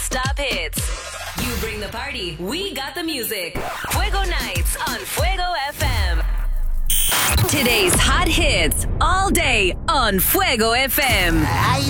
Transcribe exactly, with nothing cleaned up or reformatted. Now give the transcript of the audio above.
non-stop hits. You bring the party, we got the music. Fuego Nights on Fuego F M. Today's hot hits all day on Fuego F M. Hay